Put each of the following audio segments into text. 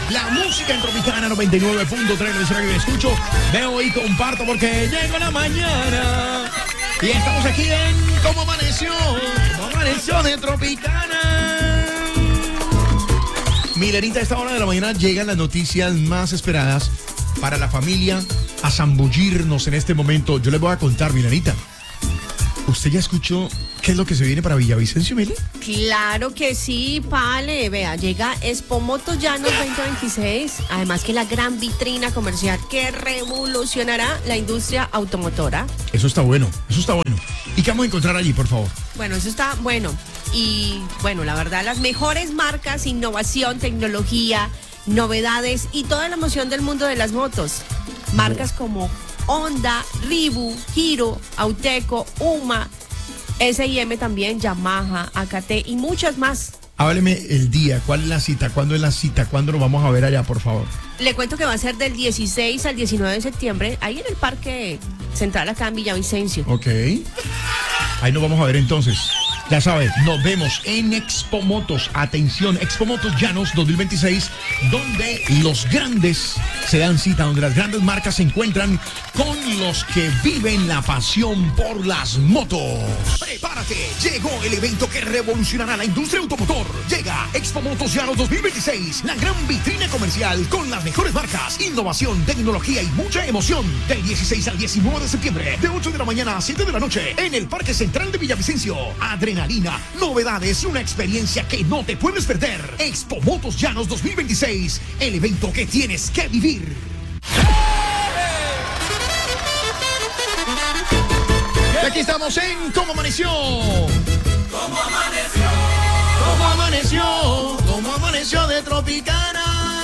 La música en Tropicana 99.3, es la que me escucho, veo y comparto porque llega la mañana. Y estamos aquí en ¿Cómo amaneció? ¿Cómo amaneció de Tropicana? Milenita, a esta hora de la mañana llegan las noticias más esperadas para la familia a zambullirnos en este momento. Yo les voy a contar, Milenita. ¿Usted ya escuchó qué es lo que se viene para Villavicencio, Mile? Claro que sí, Pale. Vea, llega Expo Motos Llanos 2026. Además que la gran vitrina comercial que revolucionará la industria automotora. Eso está bueno, eso está bueno. ¿Y qué vamos a encontrar allí, por favor? Bueno, eso está bueno. Y bueno, la verdad, las mejores marcas, innovación, tecnología, novedades y toda la emoción del mundo de las motos. Marcas como Honda, Ribu, Hero, Auteco, Uma, S&M también, Yamaha, AKT y muchas más. Hábleme el día, ¿cuál es la cita? ¿Cuándo es la cita? ¿Cuándo nos vamos a ver allá, por favor? Le cuento que va a ser del 16 al 19 de septiembre, ahí en el Parque Central acá en Villavicencio. Ok. Ahí nos vamos a ver entonces. Ya sabes, nos vemos en Expo Motos. Atención, Expo Motos Llanos 2026, donde los grandes se dan cita, donde las grandes marcas se encuentran con los que viven la pasión por las motos. Prepárate, llegó el evento que revolucionará la industria automotor. Llega Expo Motos Llanos 2026, la gran vitrina comercial con las mejores marcas, innovación, tecnología y mucha emoción. Del 16 al 19 de septiembre, de 8 de la mañana a 7 de la noche, en el Parque Central de Villavicencio. Adrenalina, novedades y una experiencia que no te puedes perder. Expo Motos Llanos 2026, el evento que tienes que vivir. Y aquí estamos en ¿Cómo amaneció? ¿Cómo amaneció? ¿Cómo amaneció? ¿Cómo amaneció de Tropicana?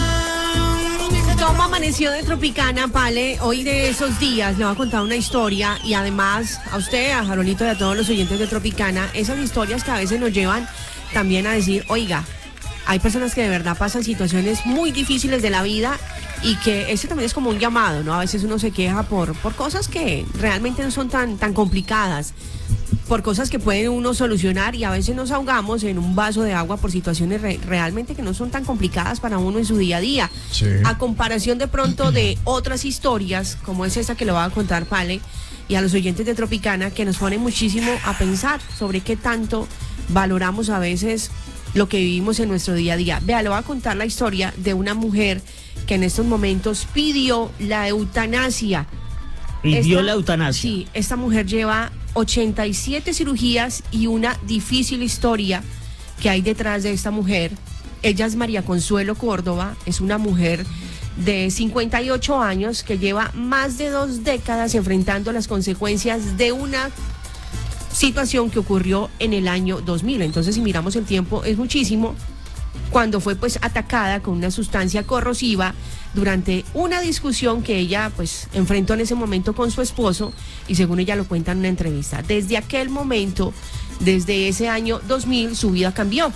¿Cómo amaneció de Tropicana, Pale? Hoy de esos días le voy a contar una historia y además a usted, a Jarolito y a todos los oyentes de Tropicana, esas historias que a veces nos llevan también a decir, oiga, hay personas que de verdad pasan situaciones muy difíciles de la vida y que ese también es como un llamado, ¿no? A veces uno se queja por cosas que realmente no son tan complicadas, por cosas que puede uno solucionar y a veces nos ahogamos en un vaso de agua por situaciones realmente que no son tan complicadas para uno en su día a día. Sí. A comparación de pronto de otras historias, como es esta que le voy a contar, Pale, y a los oyentes de Tropicana, que nos ponen muchísimo a pensar sobre qué tanto valoramos a veces lo que vivimos en nuestro día a día. Vea, le voy a contar la historia de una mujer que en estos momentos pidió la eutanasia. Pidió la eutanasia. Sí, esta mujer lleva 87 cirugías y una difícil historia que hay detrás de esta mujer. Ella es María Consuelo Córdoba, es una mujer de 58 años que lleva más de 2 décadas enfrentando las consecuencias de una situación que ocurrió en el año 2000. Entonces, si miramos el tiempo, es muchísimo. Cuando fue pues atacada con una sustancia corrosiva durante una discusión que ella pues enfrentó en ese momento con su esposo y según ella lo cuenta en una entrevista. Desde aquel momento, desde ese año 2000, su vida cambió.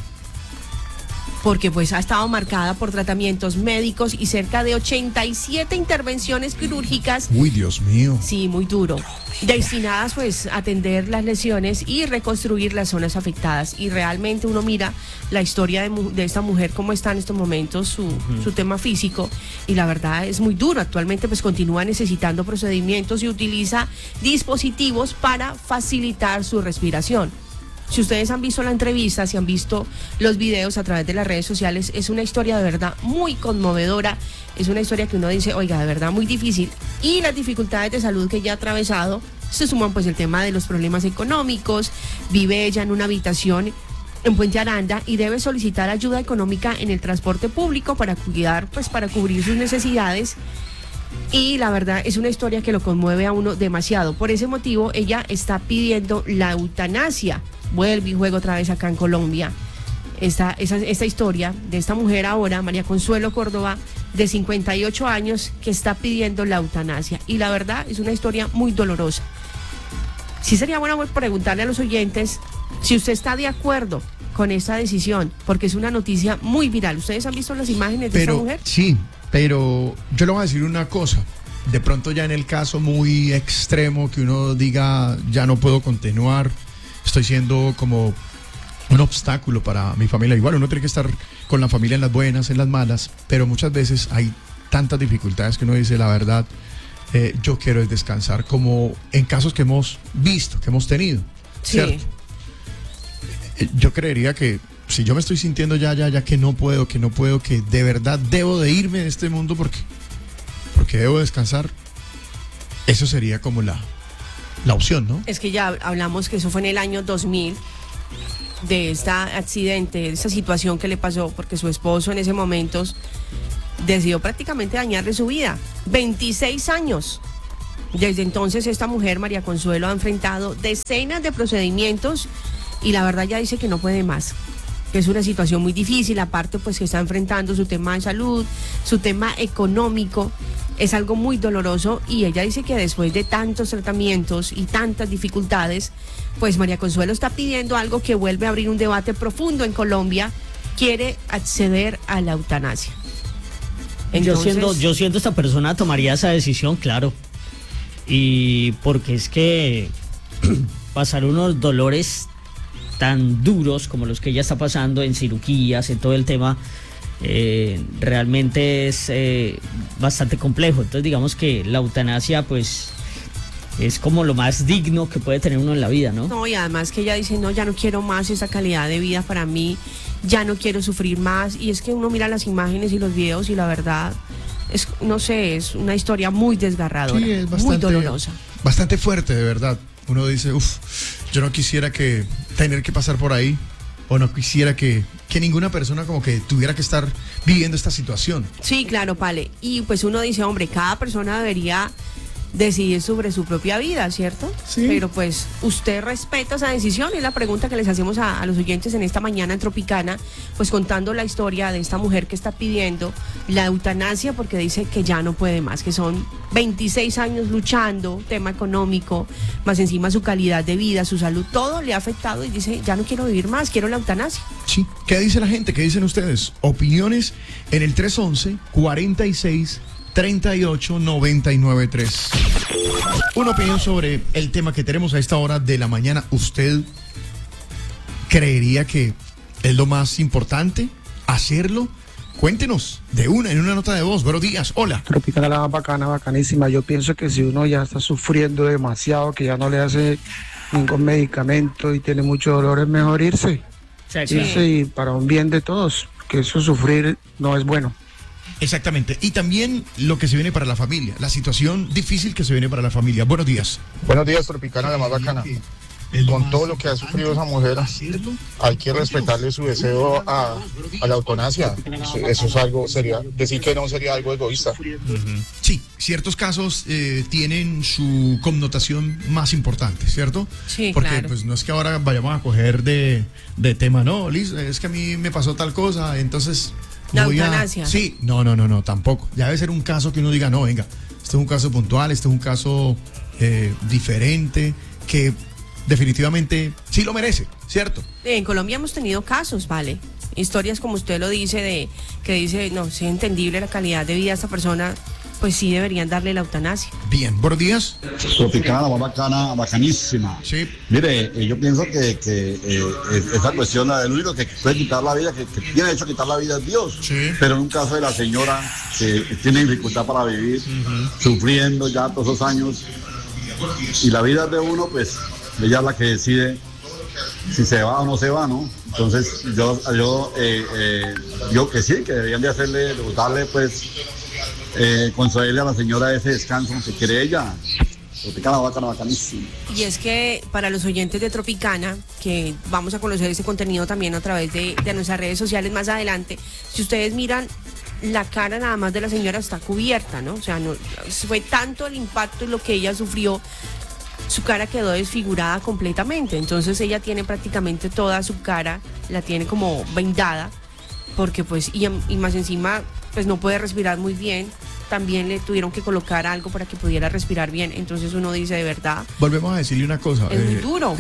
Porque pues ha estado marcada por tratamientos médicos y cerca de 87 intervenciones quirúrgicas. Uy, Dios mío. Sí, muy duro. Destinadas pues a atender las lesiones y reconstruir las zonas afectadas. Y realmente uno mira la historia de esta mujer, cómo está en estos momentos su tema físico. Y la verdad es muy duro. Actualmente pues continúa necesitando procedimientos y utiliza dispositivos para facilitar su respiración. Si ustedes han visto la entrevista, si han visto los videos a través de las redes sociales, es una historia de verdad muy conmovedora, es una historia que uno dice, oiga, de verdad muy difícil. Y las dificultades de salud que ella ha atravesado, se suman pues el tema de los problemas económicos, vive ella en una habitación en Puente Aranda y debe solicitar ayuda económica en el transporte público para para cubrir sus necesidades. Y la verdad es una historia que lo conmueve a uno demasiado. Por ese motivo, ella está pidiendo la eutanasia. Vuelve y juega otra vez acá en Colombia. Esta historia de esta mujer ahora, María Consuelo Córdoba, de 58 años, que está pidiendo la eutanasia. Y la verdad es una historia muy dolorosa. Sí sería bueno preguntarle a los oyentes si usted está de acuerdo con esta decisión, porque es una noticia muy viral. ¿Ustedes han visto las imágenes de esta mujer? Sí, pero yo le voy a decir una cosa. De pronto ya en el caso muy extremo que uno diga, ya no puedo continuar, estoy siendo como un obstáculo para mi familia. Igual uno tiene que estar con la familia en las buenas, en las malas, pero muchas veces hay tantas dificultades que uno dice, la verdad, yo quiero es descansar, como en casos que hemos visto, que hemos tenido, ¿cierto? Yo creería que si yo me estoy sintiendo ya que no puedo, que de verdad debo de irme de este mundo porque debo descansar, eso sería como la opción, ¿no? Es que ya hablamos que eso fue en el año 2000, de este accidente, de esta situación que le pasó, porque su esposo en ese momento decidió prácticamente dañarle su vida. 26 años. Desde entonces esta mujer, María Consuelo, ha enfrentado decenas de procedimientos y la verdad ya dice que no puede más, que es una situación muy difícil, aparte pues que está enfrentando su tema de salud, su tema económico, es algo muy doloroso y ella dice que después de tantos tratamientos y tantas dificultades, pues María Consuelo está pidiendo algo que vuelve a abrir un debate profundo en Colombia, quiere acceder a la eutanasia. Entonces, yo siendo esta persona tomaría esa decisión, claro, y porque es que pasar unos dolores tan duros como los que ella está pasando en cirugías, en todo el tema, realmente es bastante complejo. Entonces digamos que la eutanasia pues es como lo más digno que puede tener uno en la vida, ¿no? No, y además que ella dice, no, ya no quiero más esa calidad de vida para mí, ya no quiero sufrir más, y es que uno mira las imágenes y los videos y la verdad es, no sé, es una historia muy desgarradora, sí, es bastante, muy dolorosa. Bastante fuerte, de verdad. Uno dice, yo no quisiera tener que pasar por ahí, o no quisiera que ninguna persona como que tuviera que estar viviendo esta situación. Sí, claro, Pale. Y pues uno dice, hombre, cada persona debería decidir sobre su propia vida, ¿cierto? Sí. Pero pues usted respeta esa decisión, es la pregunta que les hacemos a los oyentes en esta mañana en Tropicana, pues contando la historia de esta mujer que está pidiendo la eutanasia porque dice que ya no puede más, que son 26 años luchando, tema económico, más encima su calidad de vida, su salud, todo le ha afectado y dice, ya no quiero vivir más, quiero la eutanasia. Sí. ¿Qué dice la gente? ¿Qué dicen ustedes? Opiniones en el 311-46-38-993. Una opinión sobre el tema que tenemos a esta hora de la mañana. ¿Usted creería que es lo más importante hacerlo? Cuéntenos en una nota de voz. Buenos días, hola. Tropicana, la más bacana, bacanísima. Yo pienso que si uno ya está sufriendo demasiado, que ya no le hace ningún medicamento y tiene mucho dolor, es mejor irse. Sí. Irse y para un bien de todos, que eso sufrir no es bueno. Exactamente. Y también lo que se viene para la familia, la situación difícil que se viene para la familia. Buenos días. Buenos días, Tropicana, la más bacana. Con todo lo que ha sufrido esa mujer, hay que respetarle su deseo a la eutanasia. Eso es algo, decir que no sería algo egoísta. Sí, ciertos casos tienen su connotación más importante, ¿cierto? Sí, porque claro. pues no es que ahora vayamos a coger de tema, no, Liz, es que a mí me pasó tal cosa, entonces La eutanasia. Sí, no, tampoco. Ya debe ser un caso que uno diga, no, venga, este es un caso puntual, este es un caso diferente, que definitivamente sí lo merece, ¿cierto? En Colombia hemos tenido casos, ¿vale? Historias como usted lo dice, que dice, no, si es entendible la calidad de vida de esta persona, pues sí deberían darle la eutanasia. Bien, buenos días. Tropicana, la más bacana, bacanísima. Sí. Mire, yo pienso que esa cuestión, el único que puede quitar la vida, que tiene derecho a quitar la vida es Dios. Sí. Pero en un caso de la señora que tiene dificultad para vivir, sufriendo ya todos esos años, y la vida es de uno, pues ella es la que decide si se va o no se va, ¿no? Entonces yo que sí, que deberían de darle pues concederle a la señora ese descanso que quiere ella. Tropicana, bacanísima. Y es que para los oyentes de Tropicana, que vamos a conocer ese contenido también a través de nuestras redes sociales más adelante, si ustedes miran, la cara nada más de la señora está cubierta, ¿no? O sea, no fue tanto el impacto y lo que ella sufrió, su cara quedó desfigurada completamente. Entonces ella tiene prácticamente toda su cara, la tiene como vendada, porque pues, y más encima, pues no puede respirar muy bien. También le tuvieron que colocar algo para que pudiera respirar bien. Entonces uno dice, de verdad, Volvemos a decirle una cosa. es muy duro.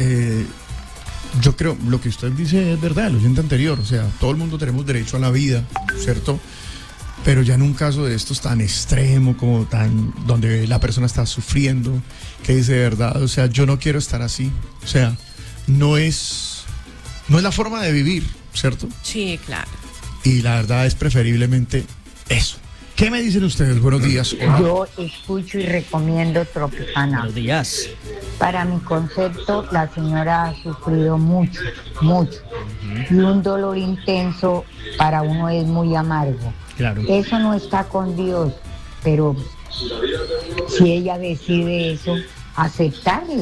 Yo creo, lo que usted dice es verdad, el oyente anterior, o sea, todo el mundo tenemos derecho a la vida, ¿cierto? Pero ya en un caso de estos tan extremo, como donde la persona está sufriendo, que dice de verdad, o sea, yo no quiero estar así, o sea, no es la forma de vivir, ¿cierto? Sí, claro. y la verdad es preferiblemente eso. ¿Qué me dicen ustedes? Buenos días. Hola. Yo escucho y recomiendo Tropicana. Buenos días. Para mi concepto, la señora ha sufrido mucho, mucho. Y un dolor intenso para uno es muy amargo. Claro. Eso no está con Dios, pero si ella decide eso, aceptarle.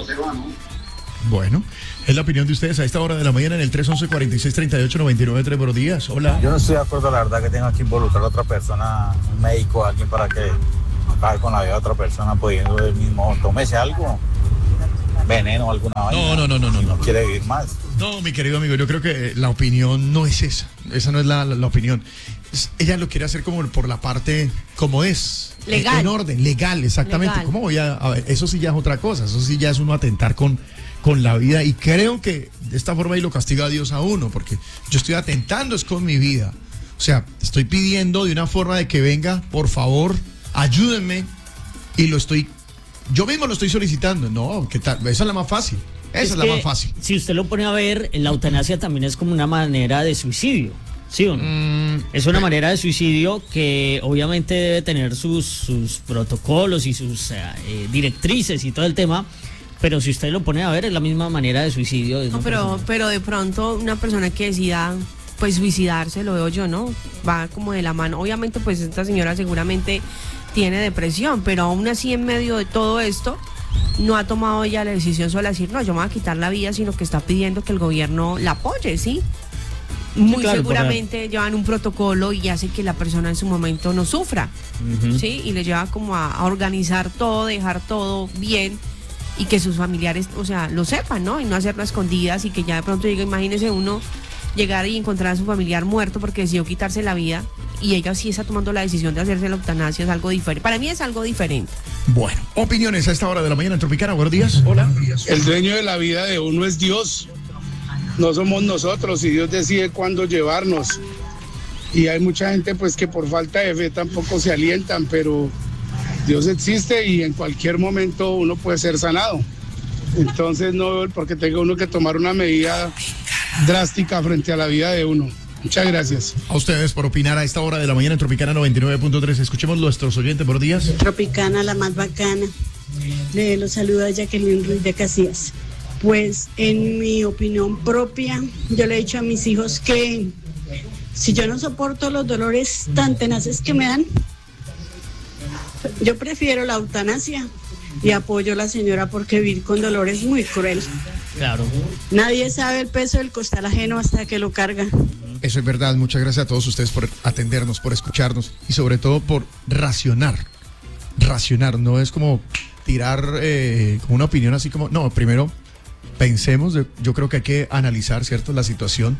Bueno, es la opinión de ustedes a esta hora de la mañana en el 311-4638-993. Buenos días. Hola. Yo no estoy de acuerdo, la verdad, que tenga que involucrar a otra persona, un médico, alguien para que acabe con la vida de otra persona, pudiendo él mismo tómese algo, veneno, alguna vaina. No quiere vivir más. No, mi querido amigo, yo creo que la opinión no es esa. Esa no es la opinión. Ella lo quiere hacer como por la parte como es. Legal. En orden, legal, exactamente. Legal. ¿Cómo voy a ver, eso sí ya es otra cosa. Eso sí ya es uno atentar con la vida. Y creo que de esta forma ahí lo castiga a Dios a uno, porque yo estoy atentando es con mi vida. O sea, estoy pidiendo de una forma de que venga, por favor, ayúdenme. Y yo mismo lo estoy solicitando. No, ¿qué tal? Esa es la más fácil. Esa es la más fácil. Si usted lo pone a ver, la eutanasia también es como una manera de suicidio, ¿sí o no? Es una manera de suicidio que obviamente debe tener sus protocolos y sus directrices y todo el tema, pero si usted lo pone a ver, es la misma manera de suicidio. No, pero de pronto una persona que decida pues suicidarse, lo veo yo, ¿no? Va como de la mano. Obviamente pues esta señora seguramente tiene depresión, pero aún así en medio de todo esto no ha tomado ella la decisión sola de decir, no, yo me voy a quitar la vida, sino que está pidiendo que el gobierno la apoye, ¿sí? Muy claro, seguramente llevan un protocolo y hace que la persona en su momento no sufra, ¿sí? Y le lleva como a organizar todo, dejar todo bien y que sus familiares, o sea, lo sepan, ¿no? Y no hacerlo a escondidas y que ya de pronto llegue, imagínese uno llegar y encontrar a su familiar muerto porque decidió quitarse la vida y ella sí está tomando la decisión de hacerse la eutanasia, es algo diferente. Para mí es algo diferente. Bueno, opiniones a esta hora de la mañana en Tropicana. Buenos días. Hola. El dueño de la vida de uno es Dios. No somos nosotros y Dios decide cuándo llevarnos. Y hay mucha gente pues que por falta de fe tampoco se alientan, pero Dios existe y en cualquier momento uno puede ser sanado. Entonces no veo el por qué tenga uno que tomar una medida drástica frente a la vida de uno. Muchas gracias. A ustedes por opinar a esta hora de la mañana en Tropicana 99.3. Escuchemos nuestros oyentes. Buenos días. Tropicana, la más bacana. Le los saluda a Jacqueline Ruiz de Casillas. Pues en mi opinión propia, yo le he dicho a mis hijos que si yo no soporto los dolores tan tenaces que me dan, yo prefiero la eutanasia y apoyo a la señora porque vivir con dolor es muy cruel. Claro. Nadie sabe el peso del costal ajeno hasta que lo carga. Eso es verdad. Muchas gracias a todos ustedes por atendernos, por escucharnos y sobre todo por racionar. Racionar, no es como tirar una opinión así como... No, primero pensemos, yo creo que hay que analizar, ¿cierto?, la situación.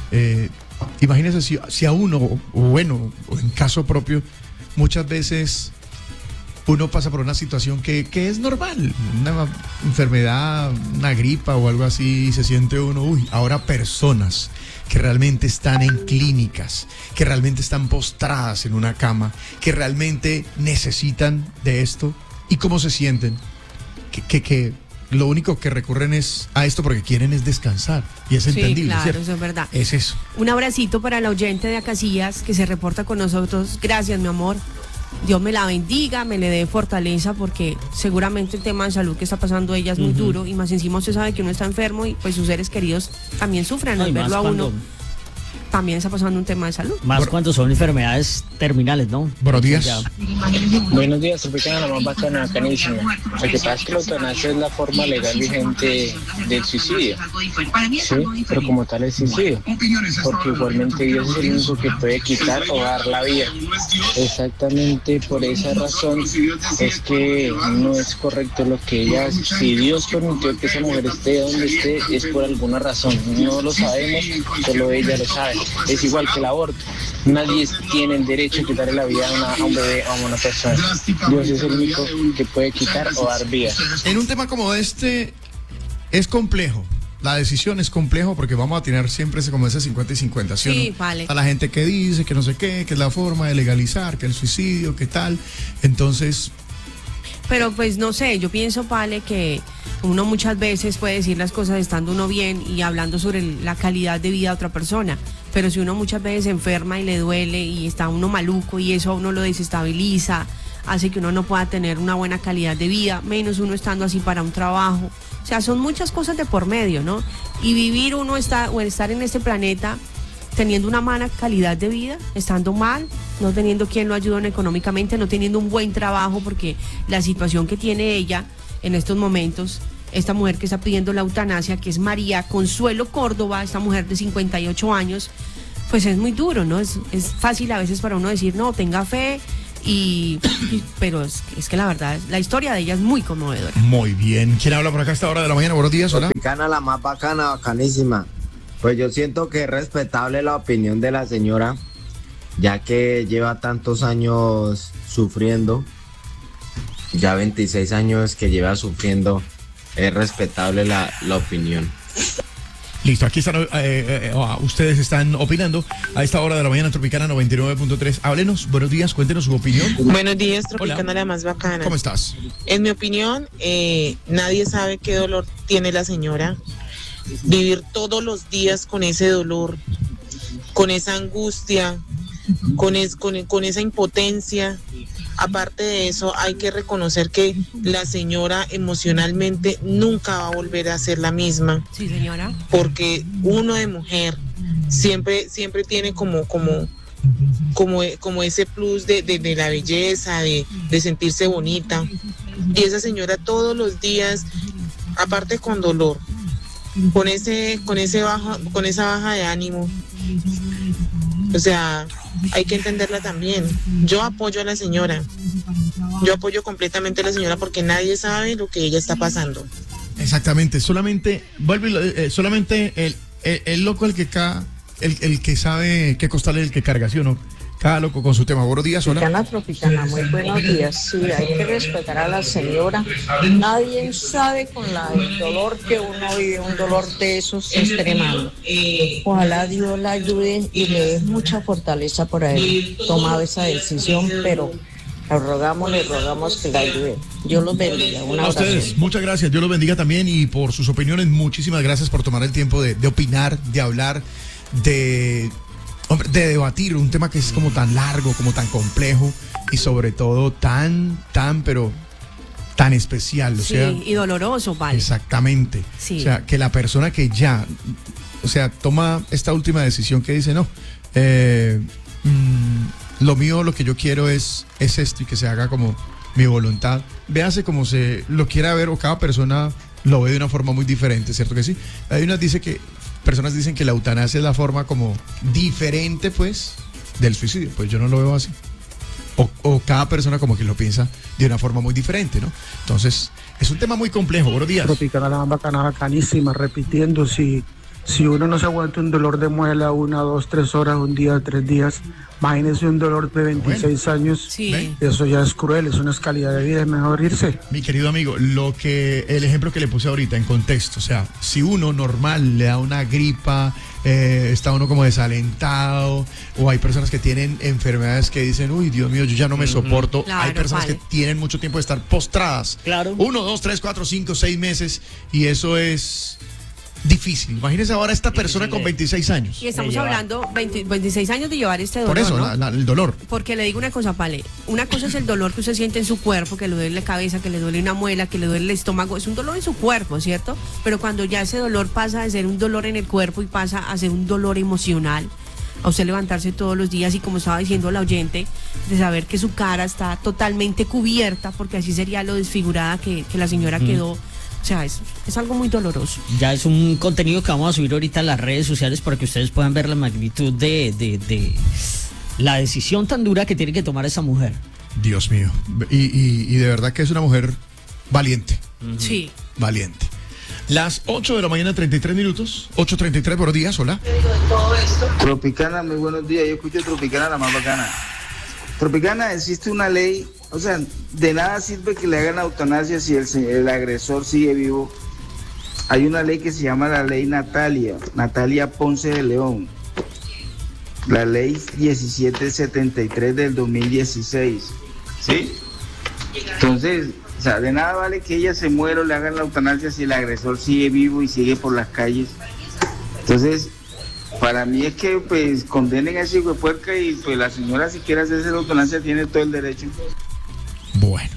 Imagínense si a uno, o en caso propio, muchas veces uno pasa por una situación que es normal, una enfermedad, una gripa o algo así, y se siente uno, ahora personas que realmente están en clínicas, que realmente están postradas en una cama, que realmente necesitan de esto, ¿y cómo se sienten? Que lo único que recurren es a esto porque quieren es descansar, y es entendible, claro, ¿cierto? eso es verdad. Es eso. Un abracito para la oyente de Acasillas que se reporta con nosotros. Gracias, mi amor. Dios me la bendiga, me le dé fortaleza, porque seguramente el tema de salud que está pasando ella es muy duro, y más encima usted sabe que uno está enfermo y pues sus seres queridos también sufren al verlo a uno. También está pasando un tema de salud. Más cuando son enfermedades terminales, ¿no? Buenos días. Buenos días, Tropicana, la más bacana, bacanísima. Lo que pasa es que la eutanasia es la forma legal vigente del suicidio. Sí, pero como tal es suicidio. Porque igualmente Dios es el único que puede quitar o dar la vida. Exactamente por esa razón es que no es correcto lo que ella hace. Si Dios permitió que esa mujer esté donde esté, es por alguna razón. No lo sabemos, solo ella lo sabe. Es igual que el aborto. Nadie tiene el derecho a quitarle la vida a un bebé o a una persona. Dios es el único que puede quitar o dar vida. En un tema como este es complejo. La decisión es complejo porque vamos a tener siempre ese 50 y 50. Sí, vale. A la gente que dice que no sé qué, que es la forma de legalizar, que el suicidio, que tal. Entonces... Pero pues no sé, yo pienso, Pale, que uno muchas veces puede decir las cosas estando uno bien y hablando sobre la calidad de vida de otra persona, pero si uno muchas veces se enferma y le duele y está uno maluco y eso a uno lo desestabiliza, hace que uno no pueda tener una buena calidad de vida, menos uno estando así para un trabajo. O sea, son muchas cosas de por medio, ¿no? Y vivir estar en este planeta teniendo una mala calidad de vida, estando mal, no teniendo quien lo ayude económicamente, no teniendo un buen trabajo, porque la situación que tiene ella en estos momentos, esta mujer que está pidiendo la eutanasia, que es María Consuelo Córdoba, esta mujer de 58 años, pues es muy duro, ¿no? Es fácil a veces para uno decir, no, tenga fe, pero es que la verdad, la historia de ella es muy conmovedora. Muy bien. ¿Quién habla por acá a esta hora de la mañana? Buenos días, hola. Tropicana, la más bacana, bacanísima. Pues yo siento que es respetable la opinión de la señora, ya que lleva tantos años sufriendo, ya 26 años que lleva sufriendo, es respetable la opinión. Listo, aquí están, ustedes están opinando a esta hora de la mañana, Tropicana 99.3. Háblenos, buenos días, cuéntenos su opinión. Buenos días, Tropicana. Hola. La más bacana. ¿Cómo estás? En mi opinión, nadie sabe qué dolor tiene la señora. Vivir todos los días con ese dolor, con esa angustia, con esa impotencia. Aparte de eso, hay que reconocer que la señora emocionalmente nunca va a volver a ser la misma. Sí, señora. Porque uno de mujer siempre tiene como ese plus de la belleza, de sentirse bonita. Y esa señora todos los días, aparte con dolor, con esa baja de ánimo. O sea, hay que entenderla también. Yo apoyo a la señora. Yo apoyo completamente a la señora porque nadie sabe lo que ella está pasando. Exactamente. Solamente el loco el que sabe qué costarle el que carga, ¿sí o no? Cada loco con su tema. Buenos días, hola. Tropicana, muy buenos días. Sí, hay que respetar a la señora. Nadie sabe con el dolor que uno vive, un dolor de esos es tremendo. Ojalá Dios la ayude y le dé mucha fortaleza por haber tomado esa decisión, pero le rogamos que la ayude. Dios los bendiga. A ustedes, muchas gracias. Dios los bendiga también y por sus opiniones, muchísimas gracias por tomar el tiempo de opinar, de hablar, de debatir un tema que es como tan largo, como tan complejo y sobre todo pero tan especial, o sea, y doloroso, vale. Exactamente. Sí. O sea, que la persona que ya, toma esta última decisión que dice, no, lo mío, lo que yo quiero es esto y que se haga como mi voluntad. Véase como se lo quiera ver o cada persona lo ve de una forma muy diferente, ¿cierto que sí? Personas dicen que la eutanasia es la forma como diferente, pues, del suicidio. Pues yo no lo veo así. O cada persona como que lo piensa de una forma muy diferente, ¿no? Entonces, es un tema muy complejo. Buenos días. Tropicana, la más bacana, bacanísima. Repitiendo, si uno no se aguanta un dolor de muela 1, 2, 3 horas, un día, 3 días, imagínese un dolor de 26 años. Sí. Eso ya es cruel, es una calidad de vida, es mejor irse. Mi querido amigo, el ejemplo que le puse ahorita en contexto, o sea, si uno normal le da una gripa, está uno como desalentado, o hay personas que tienen enfermedades que dicen, uy, Dios mío, yo ya no me soporto. Claro, hay personas que tienen mucho tiempo de estar postradas. Claro. 1, 2, 3, 4, 5, 6 meses, y eso es difícil. Imagínese ahora esta persona con 26 años. Y estamos hablando 26 años de llevar este dolor. Por eso, ¿no? El dolor. Porque le digo una cosa, Pale. Una cosa es el dolor que usted siente en su cuerpo, que le duele la cabeza, que le duele una muela, que le duele el estómago. Es un dolor en su cuerpo, ¿cierto? Pero cuando ya ese dolor pasa de ser un dolor en el cuerpo y pasa a ser un dolor emocional, a usted levantarse todos los días y, como estaba diciendo la oyente, de saber que su cara está totalmente cubierta, porque así sería lo desfigurada que la señora quedó. O sea, es algo muy doloroso. Ya es un contenido que vamos a subir ahorita a las redes sociales para que ustedes puedan ver la magnitud de la decisión tan dura que tiene que tomar esa mujer. Dios mío. Y de verdad que es una mujer valiente. Sí. Valiente. Las 8 de la mañana, 33 minutos. 8:33, buenos días, hola. Tropicana, muy buenos días. Yo escucho Tropicana, la más bacana. Tropicana, existe una ley. O sea, de nada sirve que le hagan eutanasia si el agresor sigue vivo. Hay una ley que se llama la ley Natalia Ponce de León. La ley 1773 del 2016. ¿Sí? Entonces, o sea, de nada vale que ella se muera o le hagan la eutanasia si el agresor sigue vivo y sigue por las calles. Entonces, Para mí es que pues condenen a ese hijo de puerca y pues la señora si quiere hacerse la eutanasia tiene todo el derecho. Bueno,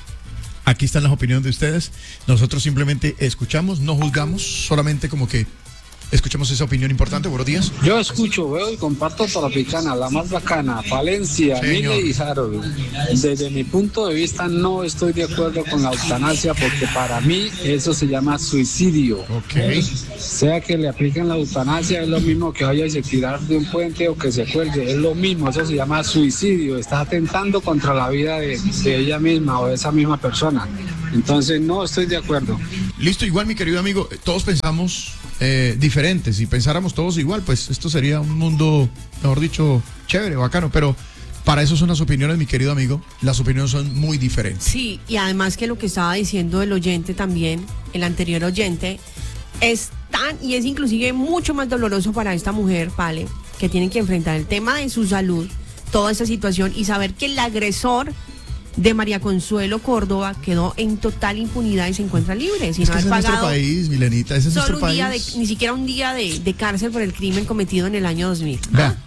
aquí están las opiniones de ustedes. Nosotros simplemente escuchamos, no juzgamos, solamente como que escuchamos esa opinión importante. Buenos días. Yo escucho, veo y comparto Tropicana, la más bacana, Valencia, Mille y Harold. Desde mi punto de vista no estoy de acuerdo con la eutanasia porque para mí eso se llama suicidio. Ok. Sea que le apliquen la eutanasia es lo mismo que vaya a se tirar de un puente o que se cuelgue, es lo mismo, eso se llama suicidio. Está atentando contra la vida de ella misma o de esa misma persona. Entonces no estoy de acuerdo. Listo, igual mi querido amigo, todos pensamos diferentes. Si pensáramos todos igual, pues esto sería un mundo, mejor dicho, chévere, bacano, pero para eso son las opiniones, mi querido amigo. Las opiniones son muy diferentes. Sí, y además que lo que estaba diciendo el oyente también, el anterior oyente, es tan y es inclusive mucho más doloroso para esta mujer, Vale, que tiene que enfrentar el tema de su salud, toda esta situación y saber que el agresor de María Consuelo Córdoba quedó en total impunidad y se encuentra libre sin haber pagado. Es nuestro país, Milenita, ese es nuestro país. Ni siquiera un día de cárcel por el crimen cometido en el año 2000. Vea,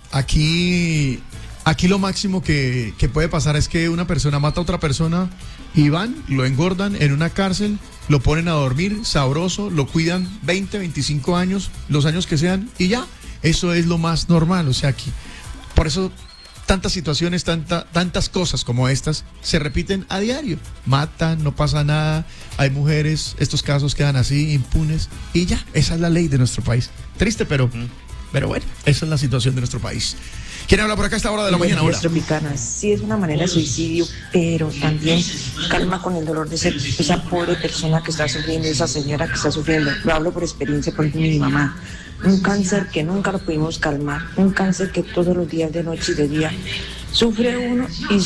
aquí lo máximo que puede pasar es que una persona mata a otra persona y van, lo engordan en una cárcel, lo ponen a dormir, sabroso, lo cuidan 20, 25 años, los años que sean, y ya, eso es lo más normal. O sea, aquí, por eso tantas situaciones, tantas cosas como estas se repiten a diario. Matan, no pasa nada, hay mujeres, estos casos quedan así, impunes, y ya, esa es la ley de nuestro país. Triste, pero bueno, esa es la situación de nuestro país. ¿Quién habla por acá a esta hora de la mañana? Hola. Tropicana, sí es una manera de suicidio, pero también calma con el dolor de esa pobre persona que está sufriendo, esa señora que está sufriendo. Lo hablo por experiencia, por ejemplo, mi mamá. Un cáncer que nunca lo pudimos calmar, un cáncer que todos los días, de noche y de día, sufre uno y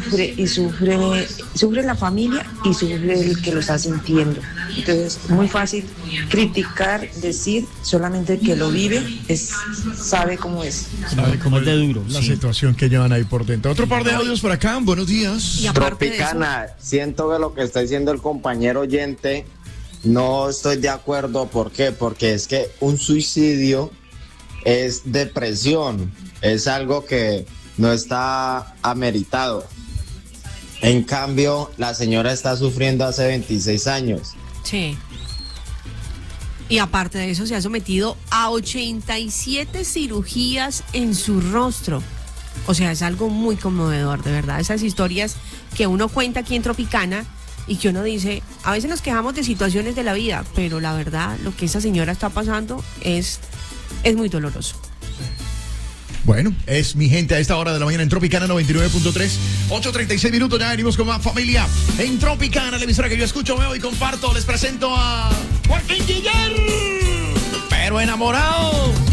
sufre la familia y sufre el que lo está sintiendo. Entonces, muy fácil criticar, decir, solamente el que lo vive sabe cómo es. Sabe cómo es de duro la situación que llevan ahí por dentro. Otro par de audios por acá, buenos días. Tropicana, siento que lo que está diciendo el compañero oyente no estoy de acuerdo. ¿Por qué? Porque es que un suicidio es depresión, es algo que no está ameritado. En cambio, la señora está sufriendo hace 26 años. Sí. Y aparte de eso, se ha sometido a 87 cirugías en su rostro. O sea, es algo muy conmovedor, de verdad. Esas historias que uno cuenta aquí en Tropicana y que uno dice, a veces nos quejamos de situaciones de la vida, pero la verdad, lo que esa señora está pasando es muy doloroso. Bueno, es mi gente a esta hora de la mañana en Tropicana 99.3, 8:36 minutos, ya venimos con más familia en Tropicana, la emisora que yo escucho, veo y comparto. Les presento a Joaquín Guillermo, pero enamorado.